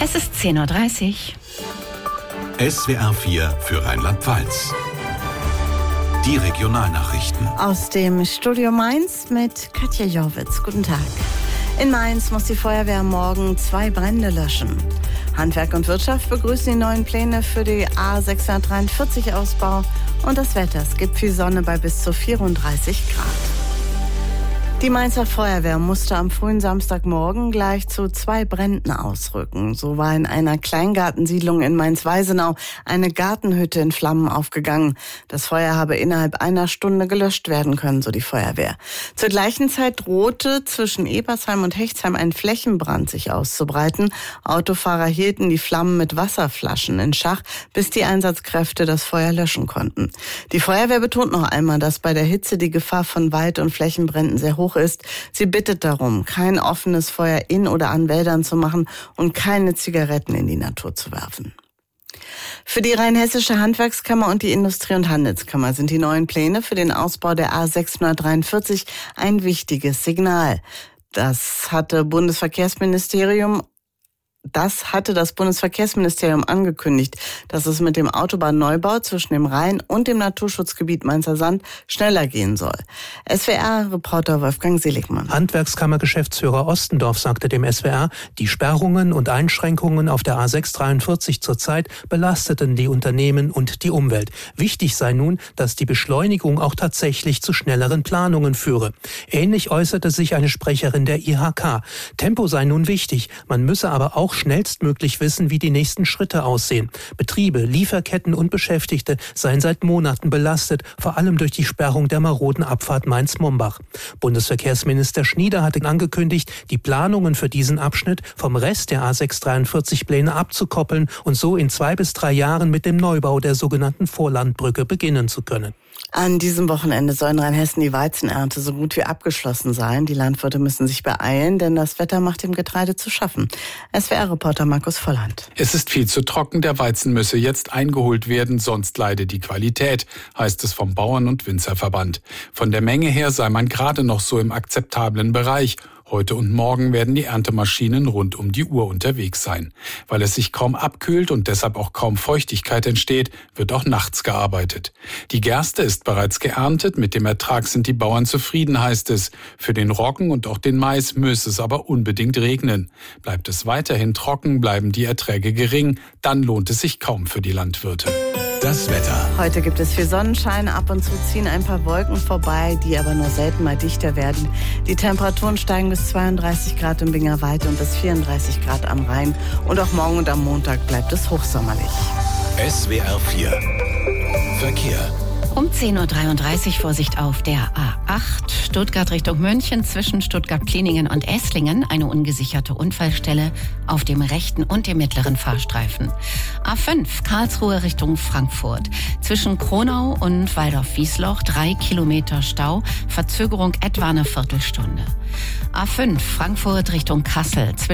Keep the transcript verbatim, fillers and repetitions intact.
Es ist zehn Uhr dreißig. S W R vier für Rheinland-Pfalz. Die Regionalnachrichten. Aus dem Studio Mainz mit Katja Jorwitz. Guten Tag. In Mainz muss die Feuerwehr morgen zwei Brände löschen. Handwerk und Wirtschaft begrüßen die neuen Pläne für die A sechshundertdreiundvierzig Ausbau. Und das Wetter, es gibt viel Sonne bei bis zu vierunddreißig Grad. Die Mainzer Feuerwehr musste am frühen Samstagmorgen gleich zu zwei Bränden ausrücken. So war in einer Kleingartensiedlung in Mainz-Weisenau eine Gartenhütte in Flammen aufgegangen. Das Feuer habe innerhalb einer Stunde gelöscht werden können, so die Feuerwehr. Zur gleichen Zeit drohte zwischen Ebersheim und Hechtsheim ein Flächenbrand sich auszubreiten. Autofahrer hielten die Flammen mit Wasserflaschen in Schach, bis die Einsatzkräfte das Feuer löschen konnten. Die Feuerwehr betont noch einmal, dass bei der Hitze die Gefahr von Wald- und Flächenbränden sehr hoch ist. Sie bittet darum, kein offenes Feuer in oder an Wäldern zu machen und keine Zigaretten in die Natur zu werfen. Für die Rheinhessische Handwerkskammer und die Industrie- und Handelskammer sind die neuen Pläne für den Ausbau der A sechshundertdreiundvierzig ein wichtiges Signal. Das hatte Bundesverkehrsministerium Das hatte das Bundesverkehrsministerium angekündigt, dass es mit dem Autobahnneubau zwischen dem Rhein und dem Naturschutzgebiet Mainzer Sand schneller gehen soll. S W R-Reporter Wolfgang Seligmann. Handwerkskammer-Geschäftsführer Ostendorf sagte dem S W R, die Sperrungen und Einschränkungen auf der A sechshundertdreiundvierzig zurzeit belasteten die Unternehmen und die Umwelt. Wichtig sei nun, dass die Beschleunigung auch tatsächlich zu schnelleren Planungen führe. Ähnlich äußerte sich eine Sprecherin der I H K. Tempo sei nun wichtig, man müsse aber auch schnellstmöglich wissen, wie die nächsten Schritte aussehen. Betriebe, Lieferketten und Beschäftigte seien seit Monaten belastet, vor allem durch die Sperrung der maroden Abfahrt Mainz-Mombach. Bundesverkehrsminister Schnieder hatte angekündigt, die Planungen für diesen Abschnitt vom Rest der A sechshundertdreiundvierzig Pläne abzukoppeln und so in zwei bis drei Jahren mit dem Neubau der sogenannten Vorlandbrücke beginnen zu können. An diesem Wochenende soll in Rheinhessen die Weizenernte so gut wie abgeschlossen sein. Die Landwirte müssen sich beeilen, denn das Wetter macht dem Getreide zu schaffen. S W R-Reporter Markus Volland. Es ist viel zu trocken, der Weizen müsse jetzt eingeholt werden, sonst leide die Qualität, heißt es vom Bauern- und Winzerverband. Von der Menge her sei man gerade noch so im akzeptablen Bereich. Heute und morgen werden die Erntemaschinen rund um die Uhr unterwegs sein. Weil es sich kaum abkühlt und deshalb auch kaum Feuchtigkeit entsteht, wird auch nachts gearbeitet. Die Gerste ist bereits geerntet, mit dem Ertrag sind die Bauern zufrieden, heißt es. Für den Roggen und auch den Mais müsse es aber unbedingt regnen. Bleibt es weiterhin trocken, bleiben die Erträge gering, dann lohnt es sich kaum für die Landwirte. Das Wetter. Heute gibt es viel Sonnenschein, ab und zu ziehen ein paar Wolken vorbei, die aber nur selten mal dichter werden. Die Temperaturen steigen bis zweiunddreißig Grad im Bingerwald und bis vierunddreißig Grad am Rhein. Und auch morgen und am Montag bleibt es hochsommerlich. S W R vier Verkehr. Um zehn Uhr dreiunddreißig Vorsicht auf der A acht, Stuttgart Richtung München, zwischen Stuttgart-Pliningen und Esslingen, eine ungesicherte Unfallstelle auf dem rechten und dem mittleren Fahrstreifen. A fünf, Karlsruhe Richtung Frankfurt, zwischen Kronau und Waldorf-Wiesloch, drei Kilometer Stau, Verzögerung etwa eine Viertelstunde. A fünf, Frankfurt Richtung Kassel, zwischen